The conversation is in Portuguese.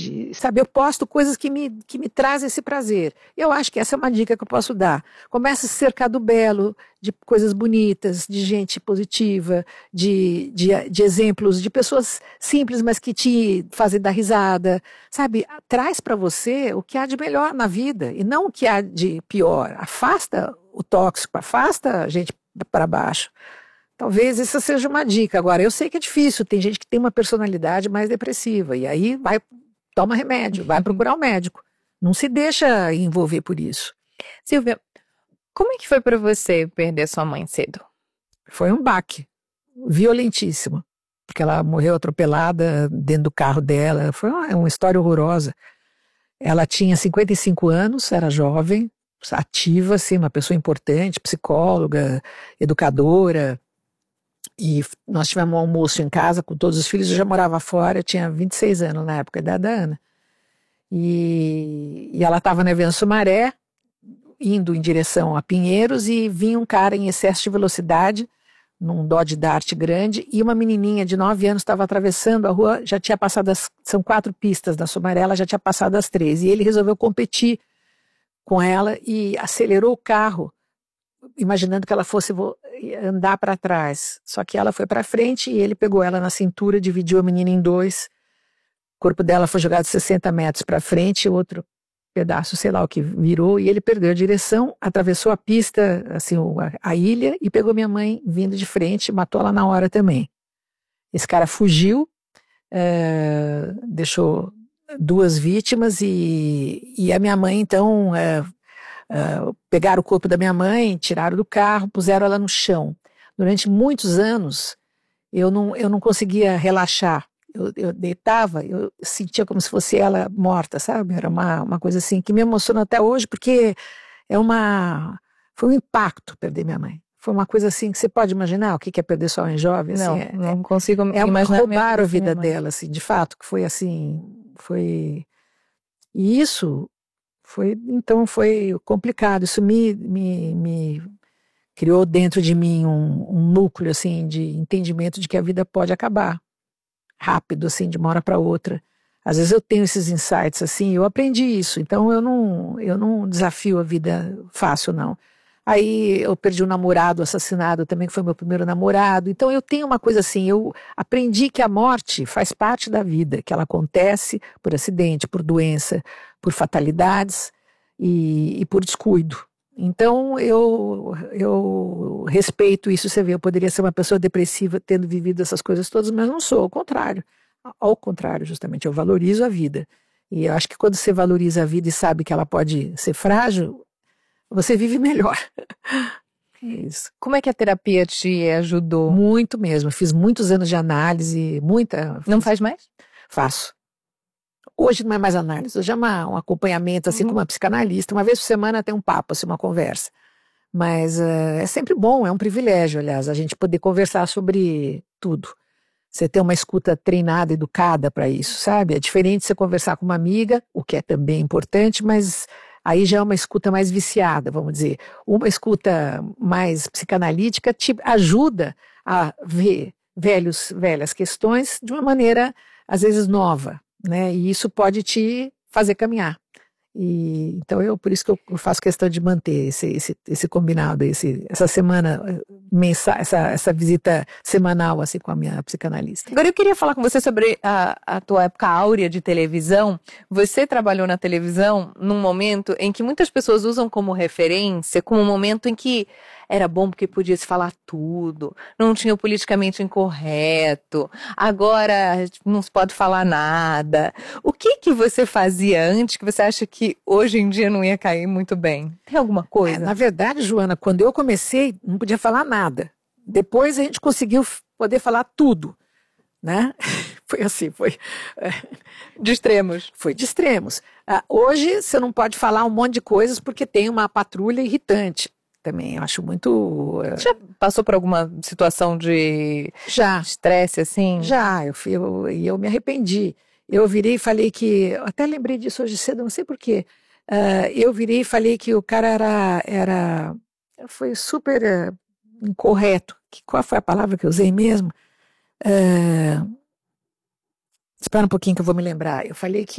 sabe, eu posto coisas que me trazem esse prazer. Eu acho que essa é uma dica que eu posso dar. Comece a se cercar do belo, de coisas bonitas, de gente positiva, de exemplos, de pessoas simples, mas que te fazem dar risada, sabe? Traz para você o que há de melhor na vida e não o que há de pior. Afasta o tóxico, afasta a gente para baixo. Talvez essa seja uma dica. Agora, eu sei que é difícil, tem gente que tem uma personalidade mais depressiva, e aí toma remédio, vai procurar um médico. Não se deixa envolver por isso. Silvia, como é que foi para você perder sua mãe cedo? Foi um baque violentíssimo, porque ela morreu atropelada dentro do carro dela. Foi uma história horrorosa. Ela tinha 55 anos, era jovem, ativa, assim, uma pessoa importante, psicóloga, educadora. E nós tivemos um almoço em casa com todos os filhos. Eu já morava fora, eu tinha 26 anos na época, a idade da Ana. E ela estava na Avenida Sumaré, indo em direção a Pinheiros, e vinha um cara em excesso de velocidade, num Dodge Dart grande, e uma menininha de 9 anos estava atravessando a rua, já tinha passado, são 4 pistas da Sumaré, ela já tinha passado as 3, e ele resolveu competir com ela e acelerou o carro, imaginando que ela fosse andar para trás. Só que ela foi para frente e ele pegou ela na cintura, dividiu a menina em 2. O corpo dela foi jogado 60 metros para frente, outro pedaço, sei lá o que virou, e ele perdeu a direção, atravessou a pista, assim, a ilha, e pegou minha mãe vindo de frente, matou ela na hora também. Esse cara fugiu, deixou 2 vítimas, e a minha mãe, então, pegaram o corpo da minha mãe, tiraram do carro, puseram ela no chão. Durante muitos anos, eu não conseguia relaxar. Eu deitava, eu sentia como se fosse ela morta, sabe? Era uma coisa assim que me emociona até hoje, porque foi um impacto perder minha mãe. Foi uma coisa assim que você pode imaginar o que é perder sua mãe jovem. Assim, não consigo imaginar. Roubaram a vida dela, assim, de fato, que foi assim, E isso então foi complicado. Isso me criou dentro de mim um núcleo, assim, de entendimento de que a vida pode acabar rápido, assim, de uma hora para outra. Às vezes eu tenho esses insights, assim, eu aprendi isso, então eu não desafio a vida fácil, não. Aí eu perdi um namorado assassinado também, que foi meu primeiro namorado. Então eu tenho uma coisa assim, eu aprendi que a morte faz parte da vida, que ela acontece por acidente, por doença, por fatalidades e por descuido. Então eu respeito isso. Você vê, eu poderia ser uma pessoa depressiva tendo vivido essas coisas todas, mas não sou, ao contrário. Ao contrário, justamente, eu valorizo a vida. E eu acho que quando você valoriza a vida e sabe que ela pode ser frágil, você vive melhor. Isso. Como é que a terapia te ajudou? Muito mesmo. Fiz muitos anos de análise, Não faz mais? Faço. Hoje não é mais análise, hoje é um acompanhamento assim com uma psicanalista. Uma vez por semana tem um papo, assim, uma conversa. Mas é sempre bom, é um privilégio, aliás, a gente poder conversar sobre tudo. Você ter uma escuta treinada, educada para isso, sabe? É diferente você conversar com uma amiga, o que é também importante, mas aí já é uma escuta mais viciada, vamos dizer. Uma escuta mais psicanalítica te ajuda a ver velhas questões de uma maneira, às vezes, nova, né? E isso pode te fazer caminhar. Então por isso que eu faço questão de manter esse combinado, essa semana mensal, essa visita semanal assim com a minha psicanalista. Agora eu queria falar com você sobre a tua época áurea de televisão. Você trabalhou na televisão num momento em que muitas pessoas usam como referência, como um momento em que era bom porque podia se falar tudo, não tinha o politicamente incorreto, agora não se pode falar nada. O que você fazia antes que você acha que hoje em dia não ia cair muito bem? Tem alguma coisa? Na verdade, Joana, quando eu comecei, não podia falar nada. Depois a gente conseguiu poder falar tudo, né? Foi assim, de extremos. Foi de extremos. Hoje você não pode falar um monte de coisas porque tem uma patrulha irritante. Também, eu acho muito... Já passou por alguma situação de estresse, assim? Já, eu me arrependi. Eu virei e falei que... Até lembrei disso hoje cedo, não sei porquê. Eu virei e falei que o cara foi super incorreto. Qual foi a palavra que eu usei mesmo? Espera um pouquinho que eu vou me lembrar. Eu falei que